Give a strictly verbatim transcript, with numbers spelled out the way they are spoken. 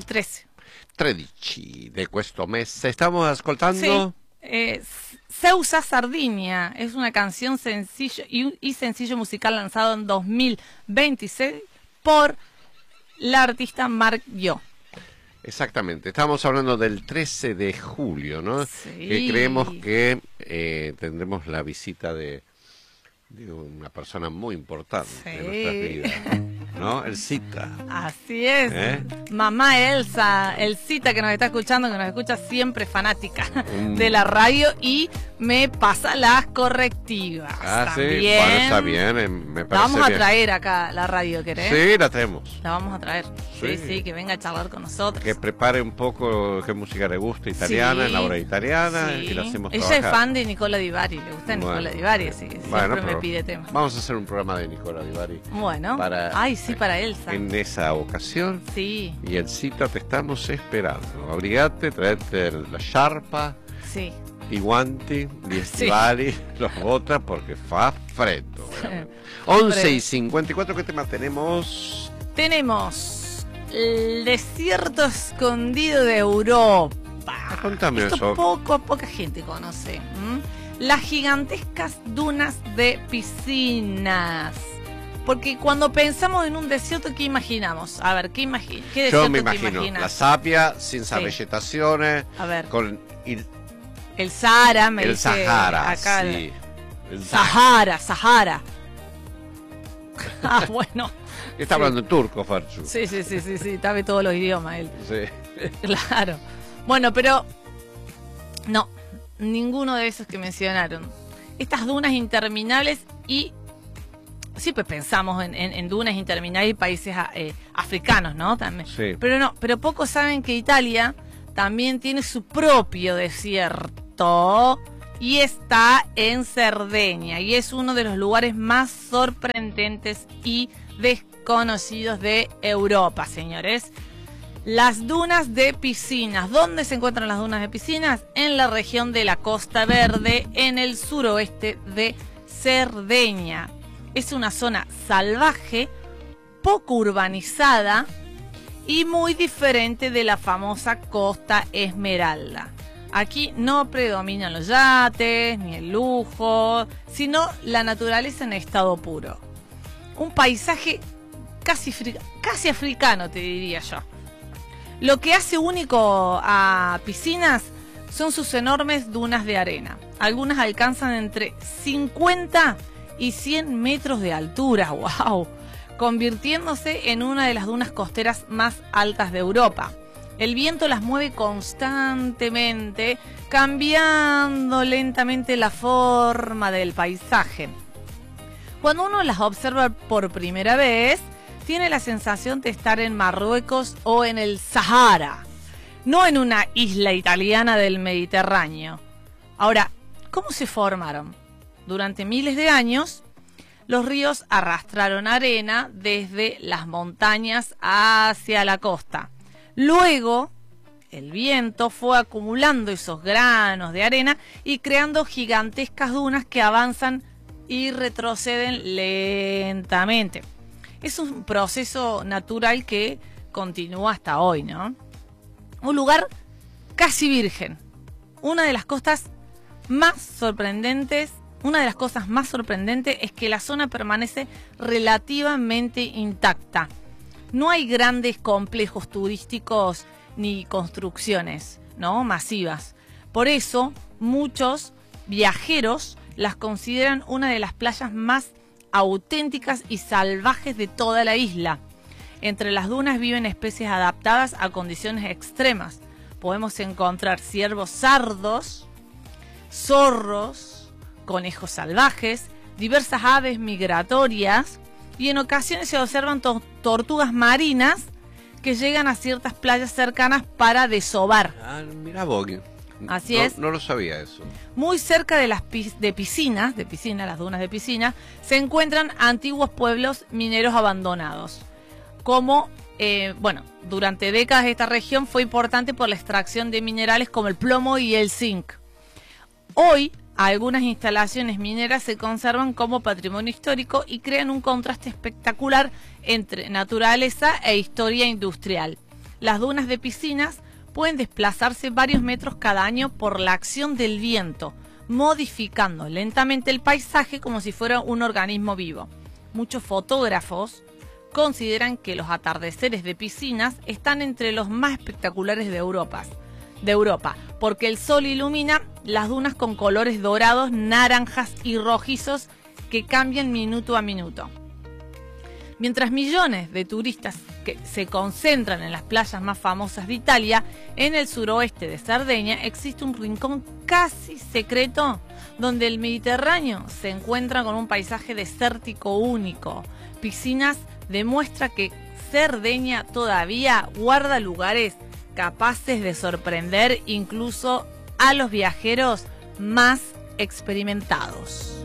il tredici. tredici di questo mese. Stiamo ascoltando... Sí, eh, Ceusa Sardinia es una canción sencillo y, y sencillo musical lanzado en dos mil veintiséis por la artista Marc Yo. Exactamente, estamos hablando del trece de julio, ¿no? Sí. Que creemos que eh, tendremos la visita de, de una persona muy importante Sí. en nuestras vidas, ¿no? El Cita. Así es. ¿Eh? Mamá Elsa, el Cita que nos está escuchando, que nos escucha siempre fanática Mm. de la radio y me pasa las correctivas. Ah, también. sí, bueno, está bien, eh, me parece La vamos a bien. traer acá a la radio, ¿querés? Sí, la tenemos. La vamos a traer. Sí, Sí. sí, que venga a charlar con nosotros. Que prepare un poco qué música le gusta italiana, Sí, en la hora italiana, sí. y la hacemos Ella trabajar. es fan de Nicola Di Bari, le gusta Bueno, Nicola Di Bari, así que bueno, siempre me pero pide temas. Vamos a hacer un programa de Nicola Di Bari. Bueno, Para, ay, sí, para Elsa. En esa ocasión. Sí, Y el Cita te estamos esperando. Abrigate, traete la sciarpa, sí. i guanti, gli stivali, las botas, porque fa freddo. Sí. once y cincuenta y cuatro, ¿qué tema tenemos? Tenemos el desierto escondido de Europa. Ah, contame Esto eso. poco, poca gente conoce. ¿m? Las gigantescas dunas de piscinas. Porque cuando pensamos en un desierto, ¿qué imaginamos? A ver, ¿qué, imagi qué desierto Yo me te imagino imaginas? la sabbia, senza Sí. vegetazione, A ver, con il, el Sahara, me el dice Sahara. acá el- Sí. El Sahara, Sahara. Ah, bueno. Está Sí. hablando en turco, Farchu. Sí, sí, sí, sí, sí, sabe todos los idiomas él. Sí. Claro. Bueno, pero no, ninguno de esos que mencionaron. Estas dunas interminables y siempre pensamos en, en- en dunas interminables y países eh, africanos, ¿no? También. Sí. Pero no, pero pocos saben que Italia también tiene su propio desierto y está en Cerdeña y es uno de los lugares más sorprendentes y desconocidos de Europa, señores. Las dunas de Piscinas. ¿Dónde se encuentran las dunas de Piscinas? En la región de la Costa Verde, en el suroeste de Cerdeña. Es una zona salvaje, poco urbanizada y muy diferente de la famosa Costa Esmeralda. Aquí no predominan los yates ni el lujo, sino la naturaleza en estado puro. Un paisaje casi, fri- casi africano, te diría yo. Lo que hace único a Piscinas son sus enormes dunas de arena. Algunas alcanzan entre cincuenta y cien metros de altura, wow, convirtiéndose en una de las dunas costeras más altas de Europa. El viento las mueve constantemente, cambiando lentamente la forma del paisaje. Cuando uno las observa por primera vez, tiene la sensación de estar en Marruecos o en el Sahara, no en una isla italiana del Mediterráneo. Ahora, ¿cómo se formaron? Durante miles de años, los ríos arrastraron arena desde las montañas hacia la costa. Luego, el viento fue acumulando esos granos de arena y creando gigantescas dunas que avanzan y retroceden lentamente. Es un proceso natural que continúa hasta hoy, ¿no? Un lugar casi virgen. Una de las costas más sorprendentes, una de las cosas más sorprendentes es que la zona permanece relativamente intacta. No hay grandes complejos turísticos ni construcciones, ¿no? masivas. Por eso, muchos viajeros las consideran una de las playas más auténticas y salvajes de toda la isla. Entre las dunas viven especies adaptadas a condiciones extremas. Podemos encontrar ciervos sardos, zorros, conejos salvajes, diversas aves migratorias y en ocasiones se observan to- tortugas marinas que llegan a ciertas playas cercanas para desovar. Ah, mira vos. Así no, es. No lo sabía eso. Muy cerca de las pis- de piscinas, de piscina, las dunas de piscina, se encuentran antiguos pueblos mineros abandonados. Como, eh, bueno, durante décadas esta región fue importante por la extracción de minerales como el plomo y el zinc. Hoy, algunas instalaciones mineras se conservan como patrimonio histórico y crean un contraste espectacular entre naturaleza e historia industrial. Las dunas de Piscinas pueden desplazarse varios metros cada año por la acción del viento, modificando lentamente el paisaje como si fuera un organismo vivo. Muchos fotógrafos consideran que los atardeceres de Piscinas están entre los más espectaculares de Europa, de Europa, porque el sol ilumina las dunas con colores dorados, naranjas y rojizos que cambian minuto a minuto. Mientras millones de turistas que se concentran en las playas más famosas de Italia, en el suroeste de Cerdeña existe un rincón casi secreto donde el Mediterráneo se encuentra con un paisaje desértico único. Piscinas demuestra que Cerdeña todavía guarda lugares capaces de sorprender incluso a los viajeros más experimentados.